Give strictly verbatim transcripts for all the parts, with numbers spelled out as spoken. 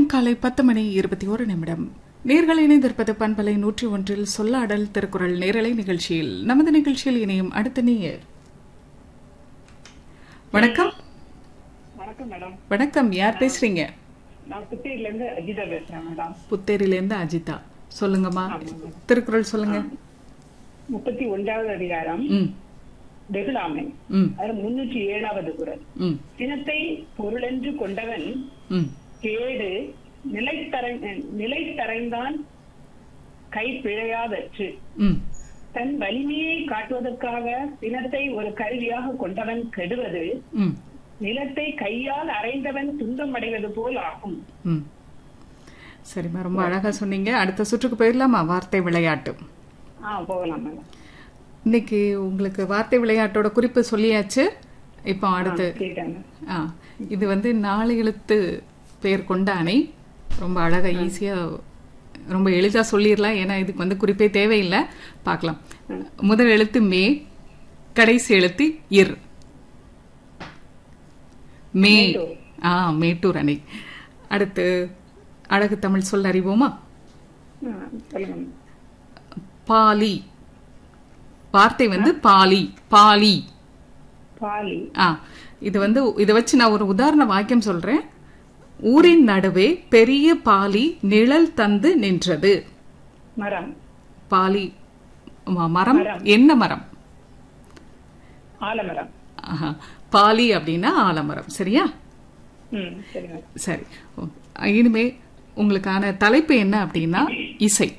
காலை பத்து மணி இருபத்தி ஒரு நிமிடம். நேர்கள் இணைந்திருப்பது பண்பலை நூற்றி ஒன்றில் சொல்லாடல் திருக்குறள் நேரலை நிகழ்ச்சியில். நமது நிகழ்ச்சியில் இணையும் அடுத்த நேயர். வணக்கம். வணக்கம் மேடம். வணக்கம், யார் பேசுறீங்க? நான் புத்தேரில இருந்து அஜிதா பேசுறேன் மேடம். புத்தேரில இருந்து அஜிதா, சொல்லுங்கம்மா. திருக்குறள் சொல்லுங்க. முப்பத்தி ஒன்றாவது அதிகாரம் வெகுளாமை. அது முன்னூற்றி ஏழாவது குறள். சினத்தை பொருளென்று கொண்டவன் கேடு நிலைத்தரைந்தான் கை பிழையாதற்று. தன் வலிமையை காட்டுவதற்காக சினத்தை ஒரு கருவியாக கொண்டவன் கெடுவது நிலத்தை கையால் அரைந்தவன் துன்பம் அடைவது போல் ஆகும். சரிம்மா, ரொம்ப அழகா சொன்னீங்க. அடுத்த சுற்றுக்கு போயிடலாமா? வார்த்தை விளையாட்டு. போகலாம். இன்னைக்கு உங்களுக்கு வார்த்தை விளையாட்டோட குறிப்பு சொல்லியாச்சு. இப்போ அடுத்து இது வந்து நாலு எழுத்து பேர் கொண்ட அணை. ரொம்ப அழகா ஈஸியா ரொம்ப எளிதா சொல்லிடலாம், ஏன்னா இதுக்கு வந்து குறிப்பே தேவையில்லை. பார்க்கலாம். முதல் எழுத்து மே, கடைசி எழுத்து இர். மே. ஆ மேட்டூர் அணை. அடுத்து அழகு தமிழ் சொல் அறிவோமா? பாலி. வார்த்தை வந்து பாலி. பாலி. பாலி. ஆ இது வந்து இதை வச்சு நான் ஒரு உதாரண வாக்கியம் சொல்றேன். ஊரின் நடுவே பெரிய பாலி நிழல் தந்து நின்றது. மரம். பாலி மரம். என்ன மரம்? ஆலமரம். பாலி அப்படின்னா ஆலமரம். சரியா? சரி. இனிமே உங்களுக்கான தலைப்பு என்ன அப்படின்னா இசை.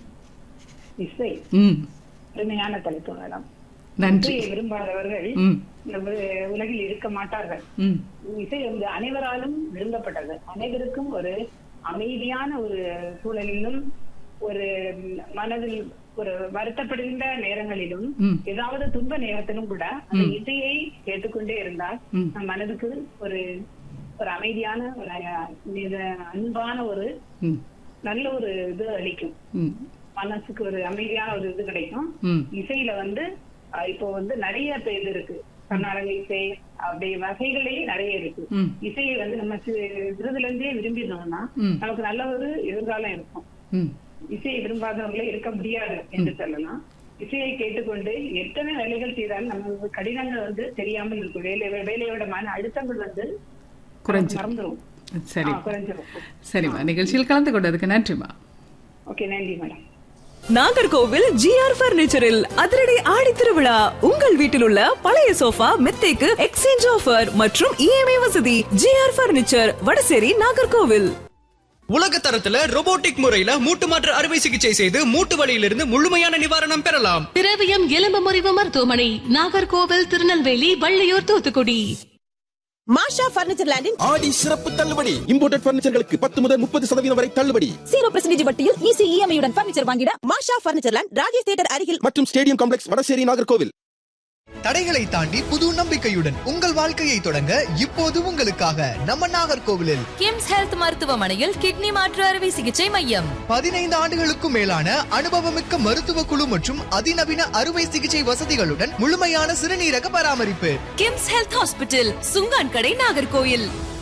இசை. ம் அருமையான தலைப்பு மேடம். நன்றி. விரும்பாதவர்கள் உலகில் இருக்க மாட்டார்கள். இசை வந்து அனைவராலும் விரும்பப்பட்டது. அனைவருக்கும் ஒரு அமைதியான ஒரு சூழலிலும் ஒரு மனதில் ஒரு வருத்தப்படுகின்ற நேரங்களிலும் ஏதாவது துன்ப நேரத்திலும் கூட அந்த இசையை கேட்டுக்கொண்டே இருந்தால் நம் மனதுக்கு ஒரு ஒரு அமைதியான ஒரு அன்பான ஒரு நல்ல ஒரு இது அளிக்கும். மனசுக்கு ஒரு அமைதியான ஒரு இது கிடைக்கும். இசையில வந்து இப்போ வந்து நிறைய இது இருக்கு. கர்நாடக இசை அப்படி வகைகளே நிறைய இருக்கு. இசையை வந்து நம்ம விருதுல இருந்தே விரும்பினோம்னா நமக்கு நல்ல ஒரு எதிர்காலம் இருக்கும். இசையை விரும்பாதவர்களே இருக்க முடியாது என்று சொல்லலாம். இசையை கேட்டுக்கொண்டு எத்தனை வேலைகள் செய்தாலும் நம்ம கடினங்கள் வந்து தெரியாமல் இருக்கும். வேலை வேலையோட மன அழுத்தங்கள் வந்து மறந்துடும். சரி, சரிம்மா. நிகழ்ச்சியில் கலந்து கொண்டதுக்கு நன்றிமா. ஓகே, நன்றி மேடம். நாகர்கோவில் ஜிஆர் பர்னிச்சரில் அதிரடி ஆடி திருவிழா. உங்கள் வீட்டில் உள்ள பழைய சோஃபா மெத்தைக்கு எக்ஸ்சேஞ்ச் ஆஃபர் மற்றும் இஎம்ஐ வசதி. GR furniture, Vadasery, Nagercoil. உலக தரத்துல ரோபோட்டிக் முறையில மூட்டு மாற்று அறுவை சிகிச்சை செய்து மூட்டு வலியிலிருந்து முழுமையான நிவாரணம் பெறலாம். திரவியம் எலும்பு முறிவு மருத்துவமனை, நாகர்கோவில், திருநெல்வேலி, வள்ளியூர், தூத்துக்குடி. மாஷா பர்னிச்சர் லேண்டின் ஆடி சிறப்பு தள்ளுபடி. இம்போர்ட்டட் பர்னிச்சர்களுக்கு பத்து முதல் முப்பது சதவீதம் வரை தள்ளுபடி. ஜீரோ பர்சன்டேஜ் வட்டியில் ஈஸி இஎம்ஐயுடன் பர்னிச்சர் வாங்கிட மாஷா பர்னிச்சர் லேண்ட், ராஜேஷ் தியேட்டர் அருகில் மற்றும் ஸ்டேடியம் காம்ப்ளெக்ஸ், வடசேரி, நாகர்கோவில். தடைகளை தாண்டி புது நம்பிக்கையுடன் உங்கள் வாழ்க்கையை தொடங்க இப்போது உங்களுக்காக நம்ம நாகர்கோவிலில் கிம்ஸ் ஹெல்த் மருத்துவமனையில் கிட்னி மாற்று அறுவை சிகிச்சை மையம். பதினைந்து ஆண்டுகளுக்கும் மேலான அனுபவமிக்க மருத்துவ குழு மற்றும் அதிநவீன அறுவை சிகிச்சை வசதிகளுடன் முழுமையான சிறுநீரக பராமரிப்பு. கிம்ஸ் ஹெல்த் ஹாஸ்பிட்டல், சுங்கான் கடை, நாகர்கோவில்.